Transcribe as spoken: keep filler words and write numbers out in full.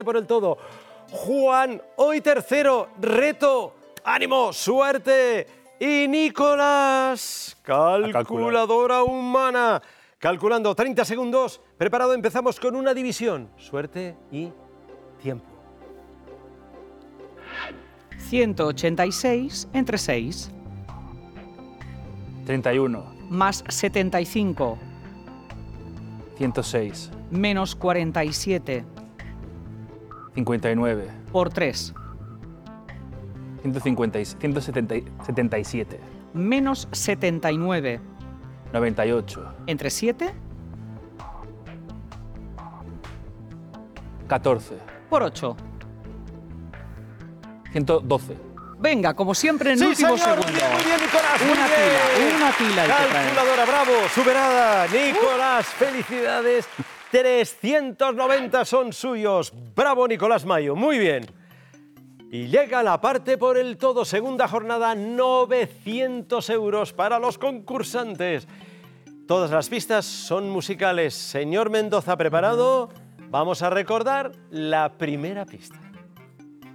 por el todo. Juan, hoy tercero, reto, ánimo, suerte. Y Nicolás, calculadora humana. Calculando treinta segundos, preparado, empezamos con una división. Suerte y tiempo. ciento ochenta y seis entre seis. treinta y uno. Más setenta y cinco. ciento seis. Menos cuarenta y siete. cincuenta y nueve. Por tres. ciento cincuenta y ciento setenta y siete. Menos setenta y nueve. noventa y ocho. Entre siete. catorce. Por ocho. ciento doce. Venga, como siempre en Sí, último señor, segundo. muy bien, muy bien, Nicolás. muy Una bien. pila, una pila hay que traer. Calculadora, bravo, superada. Nicolás, felicidades. trescientos noventa son suyos. Bravo, Nicolás Mayo, muy bien. Y llega la parte por el todo. Segunda jornada, novecientos euros para los concursantes. Todas las pistas son musicales. Señor Mendoza, ¿preparado? Vamos a recordar la primera pista.